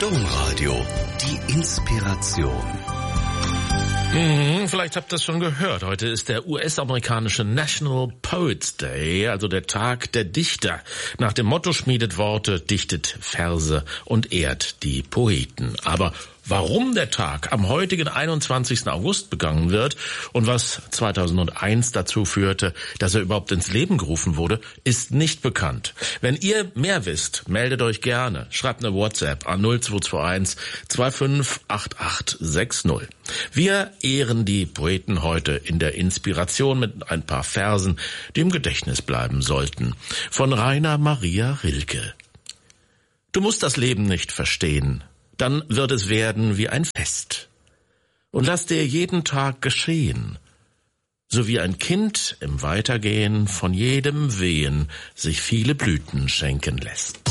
Domradio, die Inspiration. Vielleicht habt ihr es schon gehört. Heute ist der US-amerikanische National Poets Day, also der Tag der Dichter. Nach dem Motto schmiedet Worte, dichtet Verse und ehrt die Poeten. Aber warum der Tag am heutigen 21. August begangen wird und was 2001 dazu führte, dass er überhaupt ins Leben gerufen wurde, ist nicht bekannt. Wenn ihr mehr wisst, meldet euch gerne. Schreibt eine WhatsApp an 0221 258860. Wir ehren die Poeten heute in der Inspiration mit ein paar Versen, die im Gedächtnis bleiben sollten. Von Rainer Maria Rilke. Du musst das Leben nicht verstehen. Dann wird es werden wie ein Fest. Und lass dir jeden Tag geschehen, so wie ein Kind im Weitergehen von jedem Wehen sich viele Blüten schenken lässt.